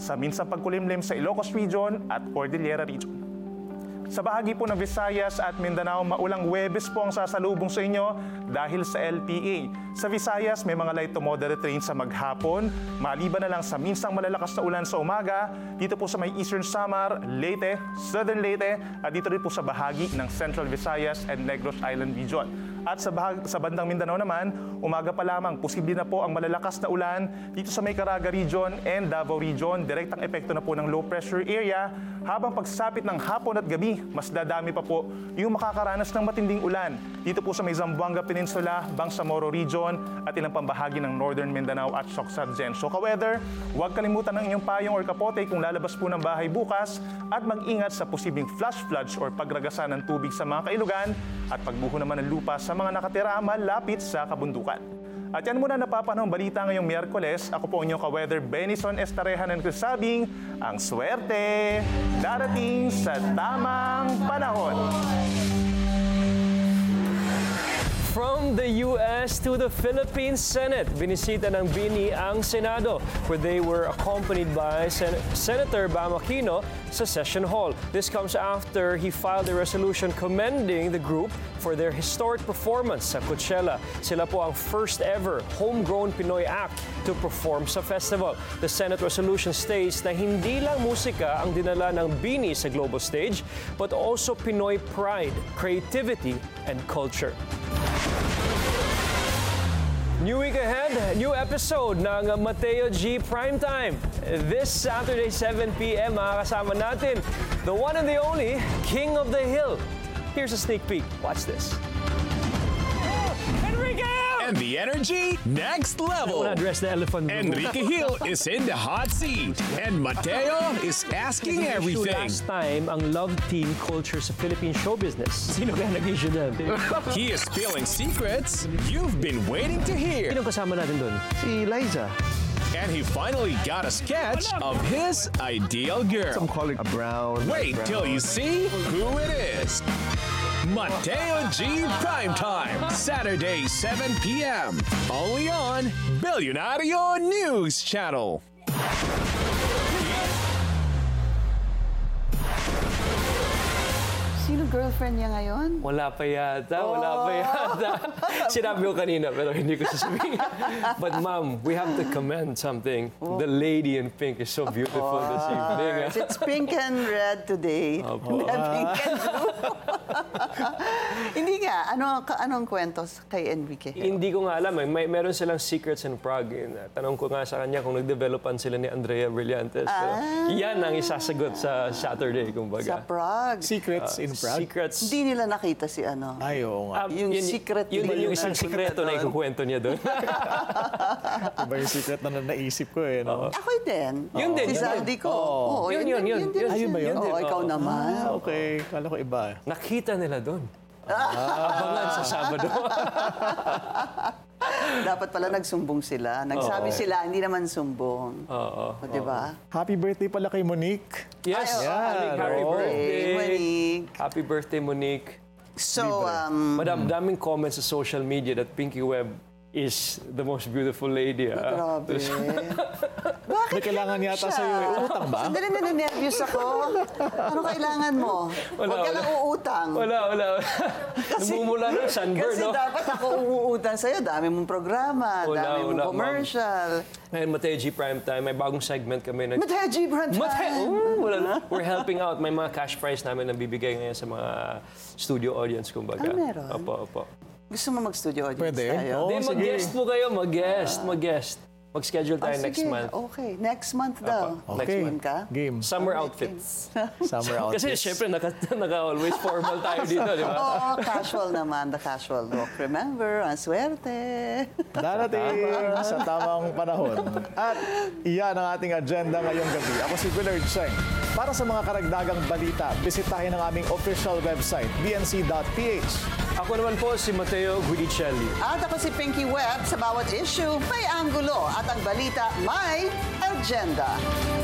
sa minsang pagkulimlim sa Ilocos Region at Cordillera Region. Sa bahagi po ng Visayas at Mindanao, maulang Huwebes po ang sasalubong sa inyo dahil sa LPA. Sa Visayas, may mga light to moderate rain sa maghapon, maliban na lang sa minsang malalakas na ulan sa umaga, dito po sa may Eastern Samar, Leyte, Southern Leyte, at dito rin po sa bahagi ng Central Visayas and Negros Island Region. At sa bandang Mindanao naman, umaga pa lamang, posible na po ang malalakas na ulan dito sa may Caraga Region and Davao Region. Direktang epekto na po ng low pressure area. Habang pagsapit ng hapon at gabi, mas dadami pa po yung makakaranas ng matinding ulan dito po sa may Zamboanga Peninsula, Bangsamoro Region at ilang pambahagi ng Northern Mindanao at Sorsogon. So ka-weather, huwag kalimutan ng inyong payong or kapote kung lalabas po ng bahay bukas at mag-ingat sa posibleng flash floods or pagragasa ng tubig sa mga kailugan at pagbuho naman ng lupa sa mga nakatira malapit sa kabundukan. At yan muna napapanahong balita ngayong Miyerkules. Ako po inyong ka-weather Benison Estarehan ng nagsasabing ang swerte darating sa tamang panahon. From the U.S. to the Philippine Senate, binisita ng BINI ang Senado where they were accompanied by Senator Bam Aquino sa Session Hall. This comes after he filed a resolution commending the group for their historic performance sa Coachella. Sila po ang first ever homegrown Pinoy act to perform sa festival. The Senate resolution states na hindi lang musika ang dinala ng BINI sa global stage, but also Pinoy pride, creativity, and culture. New week ahead, new episode ng Mateo G Primetime. This Saturday, 7 p.m., makakasama natin the one and the only King of the Hill. Here's a sneak peek. Watch this. Enrique! And the energy, next level. Address the elephant. Enrique Hill is in the hot seat. And Mateo is asking everything. Last time, ang love team culture sa Philippine show business. Sino kaya nag-issue doon? He is spilling secrets you've been waiting to hear. Sino kasama natin doon? Si Liza. And he finally got a sketch of his ideal girl. I'm calling a brown. Wait till you see who it is. Mateo G Primetime, Saturday, 7 p.m. Only on Billionario News Channel. Sino girlfriend niya ngayon? Wala pa yata. Sinabi ko kanina pero hindi ko sasabihin. But ma'am, we have to commend something. The lady in pink is so beautiful this evening. It's pink and red today. Opo. Pink and blue. Hindi nga. Anong kwento kay Enrique? Hindi ko nga alam. Meron silang secrets in Prague. Tanong ko nga sa kanya kung nag-developan sila ni Andrea Brillantes. Pero yan ang isasagot sa Saturday, kumbaga. Sa Prague. Secrets in Prague. Secrets. Hindi nila nakita si ano. Ay, oo nga. Yung secret yun din yung na isang nakita sikreto na doon. ikukwento niya doon. Iba yung secret na naisip ko eh. No? Ako din. Yun din, Si yun Sandy ko. Oo, Yun. din. Ayun ba yun? Oo, ikaw naman. Okay, kala ko iba. Nakita nila doon. Abangan sa Sabado. Dapat pala nagsumbong sila. Nagsabi sila, hindi naman sumbong. Oo. O, diba? Happy birthday pala kay Monique. Yes. Yan. Happy Oo. birthday. Monique. Happy birthday, Monique. So, Madam, daming comments sa social media that Pinky Webb is the most beautiful lady. grabe. Bakit May kailangan yata siya? sa'yo eh. Utang ba? Sandali, naninervyos ako. Ano kailangan mo? Huwag ka lang uutang. Wala. Namumula ng sunburn, Kasi no? dapat ako umuutang sa'yo. Dami mong programa, Wala, dami mong ma'am. commercial. Ngayon, Mateo G Primetime, may bagong segment kami. Mateo G. Brand Wala na. We're helping out. May mga cash prize namin na bibigay ngayon sa mga studio audience, kumbaga. meron? Opo. Gusto mo mag-studio audience Pwede. tayo? Oo. Hindi, sige. mag-guest po kayo. Mag-guest. Mag-schedule tayo next sige. month. Okay. Next month daw. Next Okay. month ka? Game. Summer outfits. Summer outfits. Kasi syempre, naka-always formal tayo dito, di ba? Oo, casual naman. The casual look. Remember, ang swerte. Darating sa tamang panahon. At iyan ang ating agenda ngayong gabi. Ako si Willard Cheng. Para sa mga karagdagang balita, bisitahin ang aming official website, bnc.ph. Ako naman po si Mateo Guidicelli. At ako si Pinky Webb. Sa bawat issue, may anggulo. At ang balita, may agenda.